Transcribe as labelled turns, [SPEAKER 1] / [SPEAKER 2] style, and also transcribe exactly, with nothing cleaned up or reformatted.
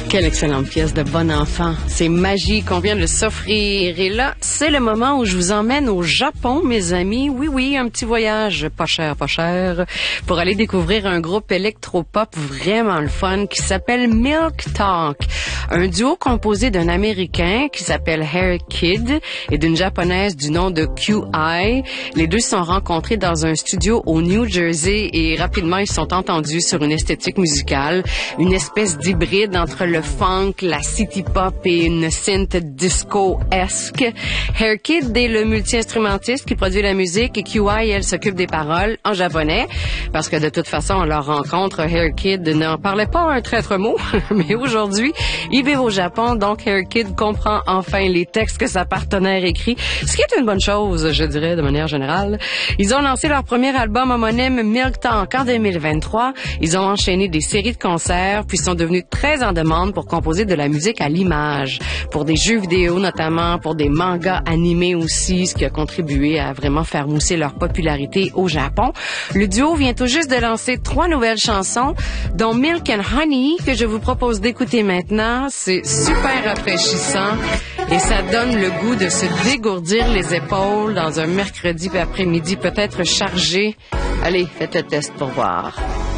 [SPEAKER 1] Quelle excellente pièce de bon enfant. C'est magique qu'on vient de s'offrir. Et là, c'est le moment où je vous emmène au Japon, mes amis. Oui, oui, un petit voyage pas cher, pas cher, pour aller découvrir un groupe électropop vraiment le fun qui s'appelle Milk Talk. Un duo composé d'un Américain qui s'appelle Hair Kid et d'une Japonaise du nom de Q I. Les deux se sont rencontrés dans un studio au New Jersey et rapidement, ils se sont entendus sur une esthétique musicale, une espèce d'hybride entre le funk, la city pop et une synth disco-esque. Hair Kid est le multi-instrumentiste qui produit la musique et Q I, elle, s'occupe des paroles en japonais parce que de toute façon, à leur rencontre, Hair Kid n'en parlait pas un traître mot, mais aujourd'hui, ils vivent au Japon, donc Hair Kid comprend enfin les textes que sa partenaire écrit, ce qui est une bonne chose, je dirais, de manière générale. Ils ont lancé leur premier album homonyme Milk Talk en deux mille vingt-trois. Ils ont enchaîné des séries de concerts, puis sont devenus très en demande pour composer de la musique à l'image, pour des jeux vidéo notamment, pour des mangas animés aussi, ce qui a contribué à vraiment faire mousser leur popularité au Japon. Le duo vient tout juste de lancer trois nouvelles chansons, dont Milk and Honey, que je vous propose d'écouter maintenant. C'est super rafraîchissant et ça donne le goût de se dégourdir les épaules dans un mercredi après-midi peut-être chargé. Allez, faites le test pour voir.